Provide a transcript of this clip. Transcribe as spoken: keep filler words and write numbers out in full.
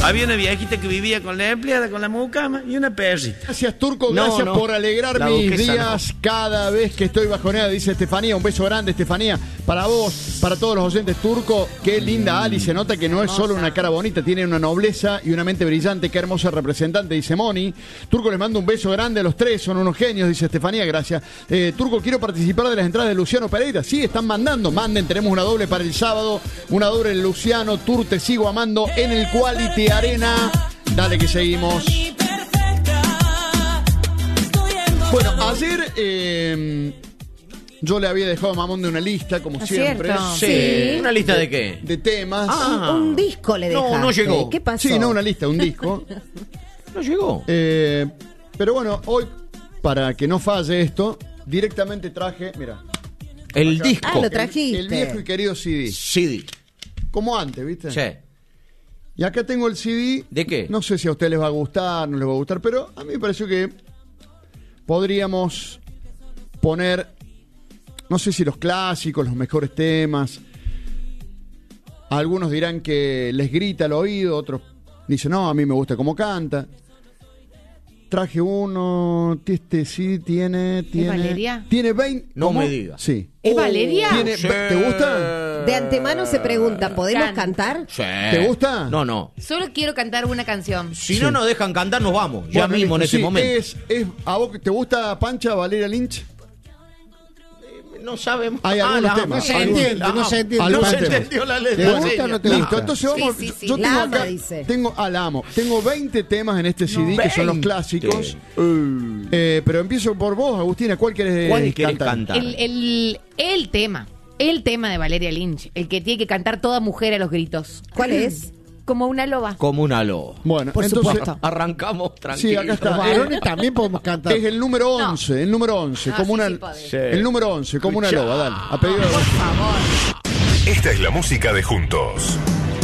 Había una viejita que vivía con la empleada, con la mucama y una perrita. Gracias, Turco, No, gracias no. por alegrar La mis duquesa días no. cada vez que estoy bajoneada, dice Estefanía. Un beso grande, Estefanía, para vos, para todos los oyentes. Turco, qué linda Ali, se nota que no es solo una cara bonita, tiene una nobleza y una mente brillante. Qué hermosa representante, dice Moni. Turco, les mando un beso grande a los tres, son unos genios, dice Estefanía, gracias. Eh, Turco, quiero participar de las entradas de Luciano Pereira. Sí, están mandando, manden, tenemos una doble para el sábado, una doble de Luciano, Tur, te sigo amando en el Quality Arena. Dale que seguimos. Bueno, ayer eh, yo le había dejado a Mamón de una lista, como ¿Es siempre. cierto? Sí. Sí. ¿Una lista de qué? De temas. Ah. Un, un disco le No, dejaste. no llegó. ¿Qué pasó? Sí, no una lista, un disco. No llegó. Eh, pero bueno, hoy, para que no falle esto, directamente traje, mira, El disco. Ah, lo trajiste. el viejo y querido C D. C D. Como antes, ¿viste? Sí. Y acá tengo el C D. ¿De qué? No sé si a ustedes les va a gustar, no les va a gustar, pero a mí me pareció que podríamos poner, no sé si los clásicos, los mejores temas. Algunos dirán que les grita al oído, otros dicen, no, a mí me gusta cómo canta. Traje uno, este sí tiene... tiene Valeria? Tiene veinte... No ¿cómo? me digas. Sí. ¿Es Valeria? Tiene- Sí. ¿Te gusta? De antemano se pregunta, ¿podemos Canta. cantar? Sí. ¿Te gusta? No, no. Solo quiero cantar una canción. Si Sí. no nos dejan cantar, nos vamos. Ya Bueno, mismo en listo, ese sí, momento. Es, es, ¿a vos te gusta Pancha, Valeria Lynch? No sabemos. Hay algunos la temas. amo. No se Algunos- entiende, la no amo. se entiende. No Algunos se temas. entendió la ¿Te letra. gusta o no te La Listo, gusta? entonces vamos. Sí, sí, sí. Yo La tengo ama, acá, dice. tengo, ah, la amo. Tengo veinte temas en este C D que son los veinte. clásicos. Eh, pero empiezo por vos, Agustina. ¿Cuál querés, ¿Cuál querés cantar? cantar? El, el, el tema. El tema de Valeria Lynch. El que tiene que cantar toda mujer a los gritos. ¿Cuál es? Como una loba. Como una loba. Bueno, Por entonces. supuesto. Arrancamos Sí, tranquilos. acá está. Los varones también podemos cantar. Es el número once, el número once, Ah, como sí, una, sí podés. Sí. el número once, como una Escuchá. loba, dale, a pedido de- Por favor. Esta es la música de Juntos.